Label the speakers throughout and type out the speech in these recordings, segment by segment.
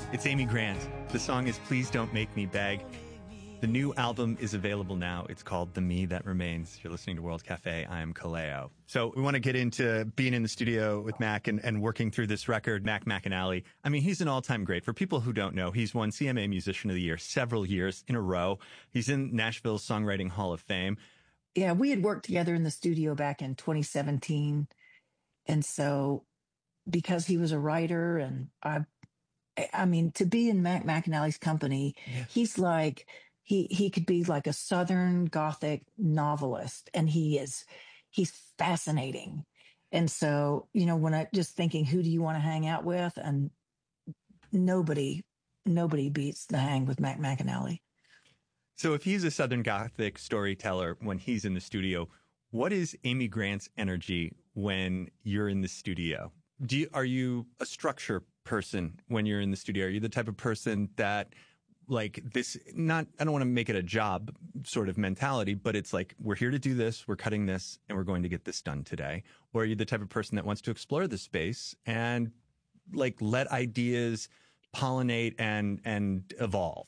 Speaker 1: It's Amy Grant. The song is Please Don't Make Me Beg. The new album is available now. It's called The Me That Remains. You're listening to World Cafe. I am Kaleo. So we want to get into being in the studio with Mac and working through this record, Mac McAnally. I mean, he's an all-time great. For people who don't know, he's won CMA Musician of the Year several years in a row. He's in Nashville's Songwriting Hall of Fame.
Speaker 2: Yeah, we had worked together in the studio back in 2017. And so because he was a writer and I mean, to be in Mac McAnally's company, he's like, he could be like a Southern Gothic novelist, and he's fascinating. And so, you know, when I just thinking, who do you want to hang out with? And nobody beats the hang with Mac McAnally.
Speaker 1: So if he's a Southern Gothic storyteller when he's in the studio, what is Amy Grant's energy when you're in the studio? Are you a structure person when you're in the studio? Are you the type of person that like this, I don't want to make it a job sort of mentality, but it's like, we're here to do this, we're cutting this, and we're going to get this done today? Or are you the type of person that wants to explore the space and like let ideas pollinate and evolve?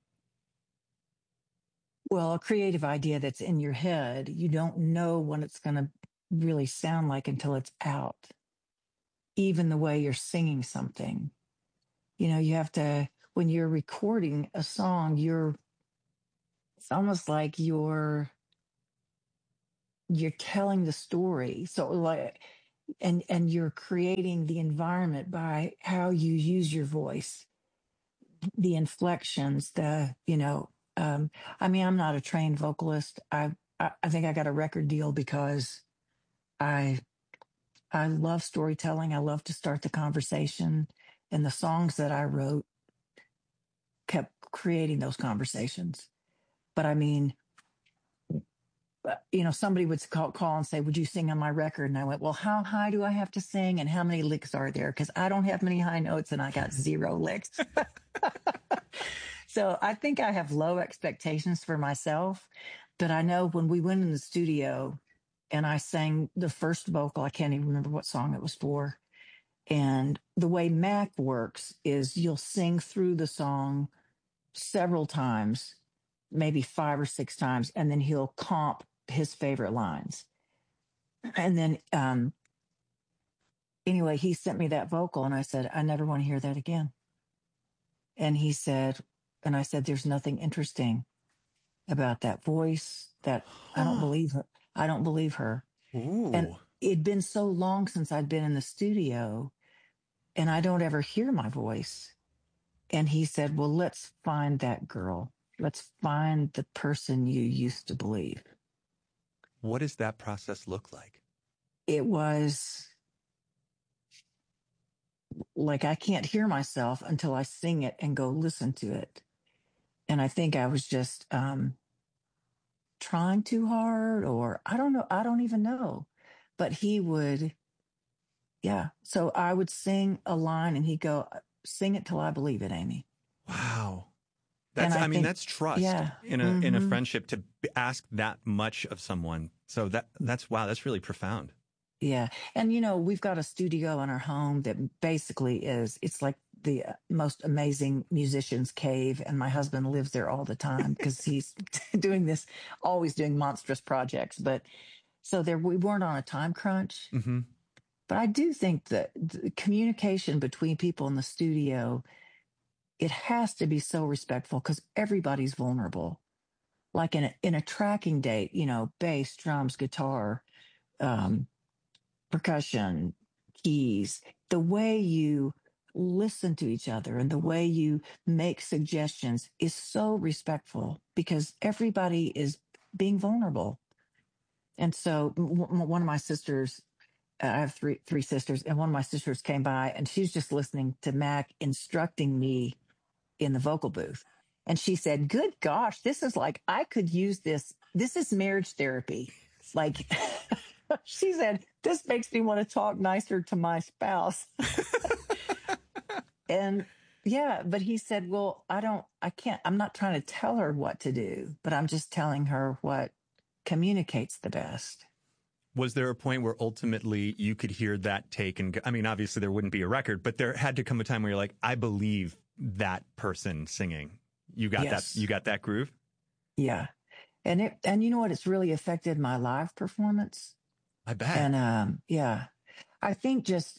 Speaker 2: Well, a creative idea that's in your head, you don't know what it's going to really sound like until it's out. Even the way you're singing something, you know, you have to, when you're recording a song, it's almost like you're telling the story. So like, and you're creating the environment by how you use your voice, the inflections, I mean, I'm not a trained vocalist. I think I got a record deal because I love storytelling. I love to start the conversation, and the songs that I wrote kept creating those conversations. But I mean, you know, somebody would call and say, would you sing on my record? And I went, well, how high do I have to sing? And how many licks are there? Because I don't have many high notes and I got 0 licks. So I think I have low expectations for myself. But I know when we went in the studio and I sang the first vocal, I can't even remember what song it was for. And the way Mac works is you'll sing through the song several times, maybe 5 or 6 times, and then he'll comp his favorite lines. And then, anyway, he sent me that vocal and I said, I never want to hear that again. And he said, and I said, there's nothing interesting about that voice, that I don't believe her. I don't believe her.
Speaker 1: Ooh.
Speaker 2: And it'd been so long since I'd been in the studio and I don't ever hear my voice. And he said, well, let's find that girl. Let's find the person you used to believe.
Speaker 1: What does that process look like?
Speaker 2: It was like, I can't hear myself until I sing it and go listen to it. And I think I was just trying too hard, or I don't know. I don't even know. But he would, yeah. So I would sing a line and he'd go, sing it till I believe it, Amy.
Speaker 1: Wow. That's trust in a friendship, to ask that much of someone. So that's wow, that's really profound.
Speaker 2: Yeah. And, you know, we've got a studio in our home that basically it's like the most amazing musician's cave. And my husband lives there all the time because he's always doing monstrous projects. But so we weren't on a time crunch.
Speaker 1: Mm-hmm.
Speaker 2: But I do think that the communication between people in the studio, it has to be so respectful because everybody's vulnerable. Like in a tracking date, you know, bass, drums, guitar, percussion, keys, the way you listen to each other and the way you make suggestions is so respectful because everybody is being vulnerable. And so one of my sisters, I have three sisters, and one of my sisters came by and she's just listening to Mac instructing me in the vocal booth. And she said, good gosh, this is like, I could use this. This is marriage therapy. Like, she said, this makes me want to talk nicer to my spouse. And yeah, but he said, well, I'm not trying to tell her what to do, but I'm just telling her what communicates the best.
Speaker 1: Was there a point where ultimately you could hear that take? And I mean, obviously there wouldn't be a record, but there had to come a time where you're like, I believe that person singing. You got
Speaker 2: Yes.
Speaker 1: that. You got that groove.
Speaker 2: Yeah. And you know what? It's really affected my live performance.
Speaker 1: I bet.
Speaker 2: And yeah, I think just,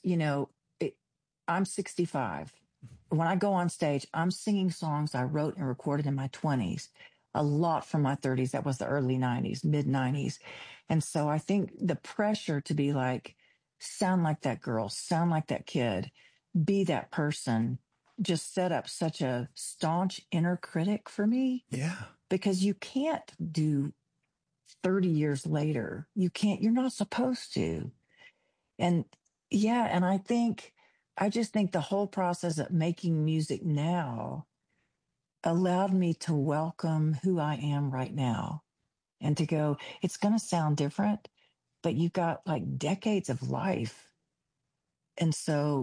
Speaker 2: I'm 65. When I go on stage, I'm singing songs I wrote and recorded in my 20s, a lot from my 30s. That was the early 90s, mid 90s. And so I think the pressure to be like, sound like that girl, sound like that kid, be that person, just set up such a staunch inner critic for me,
Speaker 1: Yeah.
Speaker 2: because you can't do 30 years later. You're not supposed to. And yeah, and I just think the whole process of making music now allowed me to welcome who I am right now and to go, it's going to sound different, but you've got like decades of life. And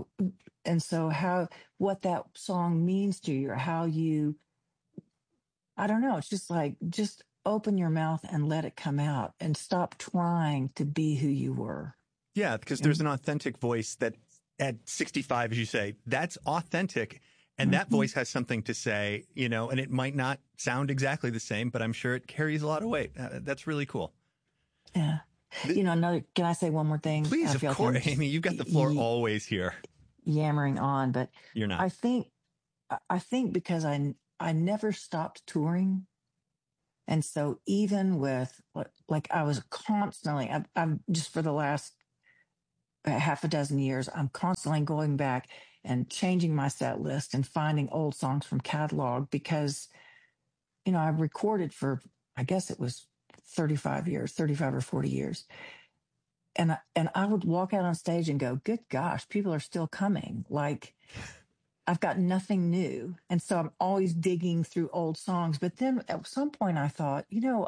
Speaker 2: so how, what that song means to you, or how you, I don't know, it's just like, just open your mouth and let it come out and stop trying to be who you were.
Speaker 1: Yeah, because there's an authentic voice that at 65, as you say, that's authentic. And that voice has something to say, and it might not sound exactly the same, but I'm sure it carries a lot of weight. That's really cool.
Speaker 2: Yeah. Can I say one more thing?
Speaker 1: Please,
Speaker 2: I
Speaker 1: of
Speaker 2: feel like
Speaker 1: course.
Speaker 2: I'm
Speaker 1: Amy, you've got the floor always here.
Speaker 2: yammering on, but
Speaker 1: You're not.
Speaker 2: I think because I never stopped touring. And so even with like I was constantly, I'm just for the last half a dozen years, I'm constantly going back and changing my set list and finding old songs from catalog because, I've recorded for, I guess it was 35 or 40 years. And I would walk out on stage and go, good gosh, people are still coming. Like I've got nothing new. And so I'm always digging through old songs. But then at some point I thought,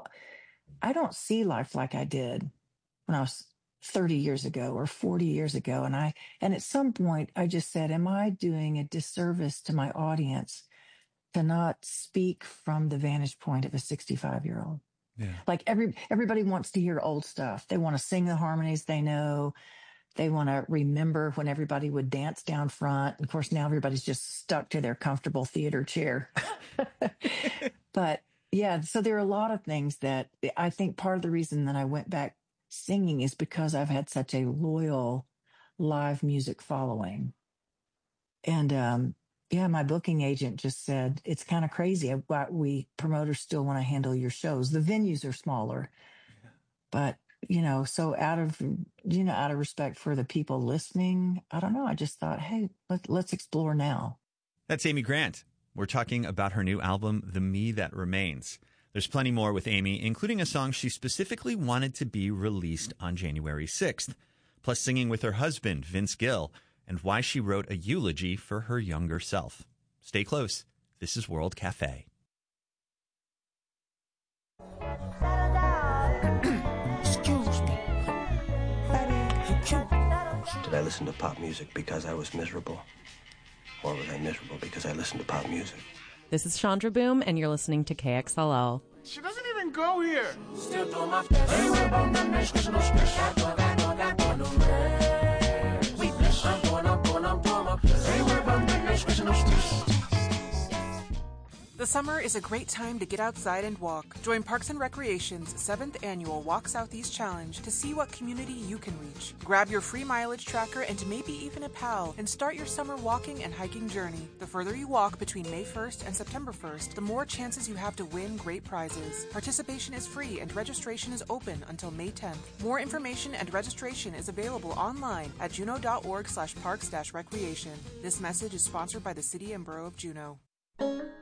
Speaker 2: I don't see life like I did when I was 30 years ago or 40 years ago. And at some point I just said, am I doing a disservice to my audience to not speak from the vantage point of a 65-year-old?
Speaker 1: Yeah.
Speaker 2: Like everybody wants to hear old stuff. They want to sing the harmonies they know. They want to remember when everybody would dance down front. Of course, now everybody's just stuck to their comfortable theater chair. But yeah, so there are a lot of things that I think part of the reason that I went back singing is because I've had such a loyal live music following. And yeah, my booking agent just said, it's kind of crazy. We promoters still want to handle your shows. The venues are smaller, but so out of respect for the people listening, I don't know. I just thought, hey, let's explore now.
Speaker 1: That's Amy Grant. We're talking about her new album, The Me That Remains. There's plenty more with Amy, including a song she specifically wanted to be released on January 6th, plus singing with her husband, Vince Gill, and why she wrote a eulogy for her younger self. Stay close. This is World Cafe.
Speaker 3: Did I listen to pop music because I was miserable? Or was I miserable because I listened to pop music?
Speaker 4: This is Chandra Boom, and you're listening to KXLL.
Speaker 5: She doesn't even go here.
Speaker 6: The summer is a great time to get outside and walk. Join Parks and Recreation's 7th annual Walk Southeast Challenge to see what community you can reach. Grab your free mileage tracker and maybe even a pal and start your summer walking and hiking journey. The further you walk between May 1st and September 1st, the more chances you have to win great prizes. Participation is free and registration is open until May 10th. More information and registration is available online at juneau.org/parks-recreation. This message is sponsored by the City and Borough of Juneau.